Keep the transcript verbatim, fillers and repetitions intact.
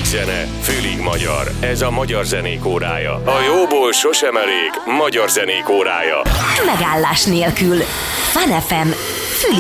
Félig zene, félig magyar. Ez a Magyar Zenék Órája. A jóból sosem elég. Magyar Zenék Órája. Megállás nélkül. Fun ef em.